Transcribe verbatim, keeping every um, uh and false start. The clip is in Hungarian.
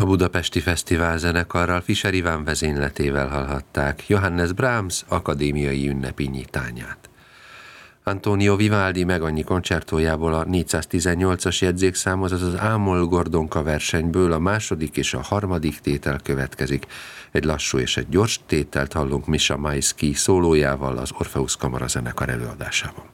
A Budapesti Fesztivál zenekarral Fischer Iván vezényletével hallhatták Johannes Brahms akadémiai ünnepi nyitányát. Antonio Vivaldi meg annyi koncertójából a négyszáztizennyolcas jegyzékszám, azaz az Ámol Gordonka versenyből a második és a harmadik tétel következik. Egy lassú és egy gyors tételt hallunk Misha Maisky szólójával az Orpheus Kamara zenekar előadásában.